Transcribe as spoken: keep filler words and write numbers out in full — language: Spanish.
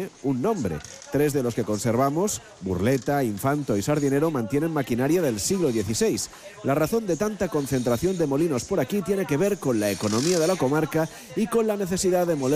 tiene un nombre. Tres de los que conservamos, Burleta, Infanto y Sardinero, mantienen maquinaria del siglo dieciséis. La razón de tanta concentración de molinos por aquí tiene que ver con la economía de la comarca y con la necesidad de moler